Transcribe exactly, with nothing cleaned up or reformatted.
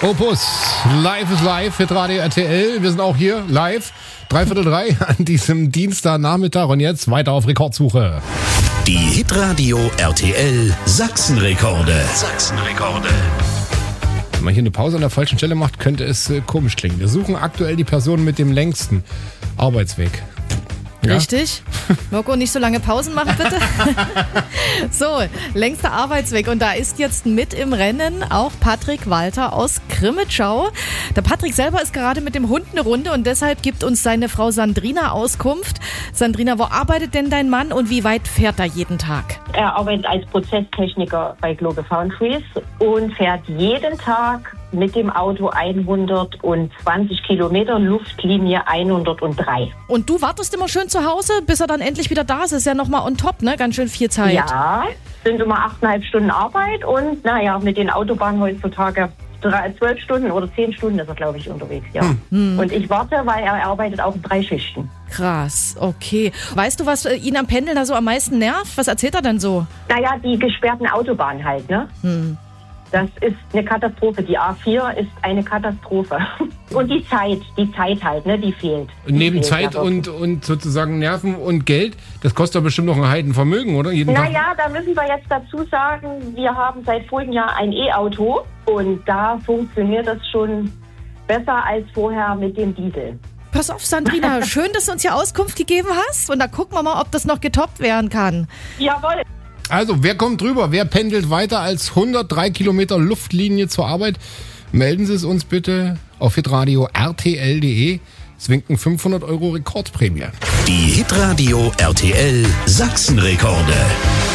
Opus, live ist live, Hitradio R T L. Wir sind auch hier live, dreiviertel drei an diesem Dienstagnachmittag und jetzt weiter auf Rekordsuche. Die Hitradio R T L Sachsenrekorde. Sachsenrekorde. Wenn man hier eine Pause an der falschen Stelle macht, könnte es äh, komisch klingen. Wir suchen aktuell die Person mit dem längsten Arbeitsweg. Ja? Richtig. Mirko, nicht so lange Pausen machen, bitte. So, längster Arbeitsweg. Und da ist jetzt mit im Rennen auch Patrick Walter aus Crimmitschau. Der Patrick selber ist gerade mit dem Hund eine Runde und deshalb gibt uns seine Frau Sandrina Auskunft. Sandrina, wo arbeitet denn dein Mann und wie weit fährt er jeden Tag? Er arbeitet als Prozesstechniker bei Global Foundries und fährt jeden Tag mit dem Auto hundertzwanzig Kilometer, Luftlinie hundertdrei. Und du wartest immer schön zu Hause, bis er dann endlich wieder da ist. Das ist ja nochmal on top, ne? Ganz schön viel Zeit. Ja, sind immer achteinhalb Stunden Arbeit und naja, mit den Autobahnen heutzutage drei, zwölf Stunden oder zehn Stunden ist er, glaube ich, unterwegs. Ja. Hm. Und ich warte, weil er arbeitet auch in drei Schichten. Krass, okay. Weißt du, was ihn am Pendeln da so am meisten nervt? Was erzählt er denn so? Naja, die gesperrten Autobahnen halt, ne? Hm. Das ist eine Katastrophe. Die A vier ist eine Katastrophe. Und die Zeit, die Zeit halt, ne, die fehlt. Die Neben fehlt Zeit ja und, und sozusagen Nerven und Geld, das kostet doch bestimmt noch ein Heidenvermögen, oder? Jeden naja, da müssen wir jetzt dazu sagen, wir haben seit vorigen Jahr ein E-Auto und da funktioniert das schon besser als vorher mit dem Diesel. Pass auf, Sandrina, schön, dass du uns hier Auskunft gegeben hast und da gucken wir mal, ob das noch getoppt werden kann. Jawohl. Also, wer kommt drüber? Wer pendelt weiter als hundertdrei Kilometer Luftlinie zur Arbeit? Melden Sie es uns bitte auf hitradio R T L punkt de. Es winken fünfhundert Euro Rekordprämie. Die Hitradio R T L Sachsenrekorde.